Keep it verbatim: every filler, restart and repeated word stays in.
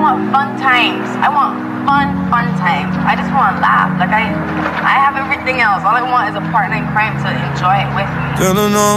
want fun times. I want fun, fun times. I just want to laugh. Like, I, I have everything else. All I want is a partner in crime to enjoy it with me.